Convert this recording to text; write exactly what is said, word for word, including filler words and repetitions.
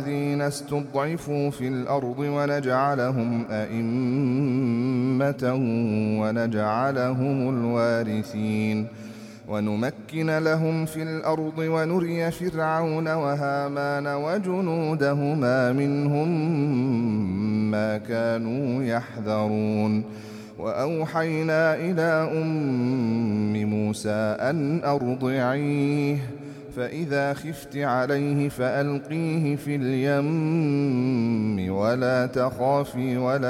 الذين استضعفوا في الأرض ونجعلهم أئمة ونجعلهم الوارثين ونمكن لهم في الأرض ونري فرعون وهامان وجنودهما منهم ما كانوا يحذرون وأوحينا إلى أم موسى أن أرضعيه فإذا خفت عليه فألقيه في اليم ولا تخافي ولا